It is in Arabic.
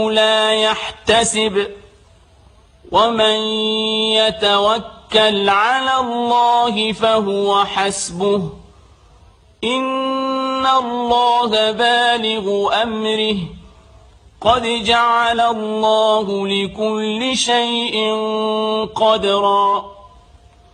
لا يحتسب ومن يتوكل على الله فهو حسبه إن الله بالغ أمره قد جعل الله لكل شيء قدرا